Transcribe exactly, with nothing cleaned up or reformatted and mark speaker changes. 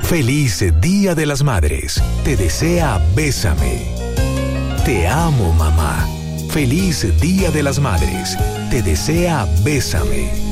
Speaker 1: Feliz Día de las Madres. Te desea Bésame. Te amo, mamá. Feliz Día de las Madres. Te desea Bésame.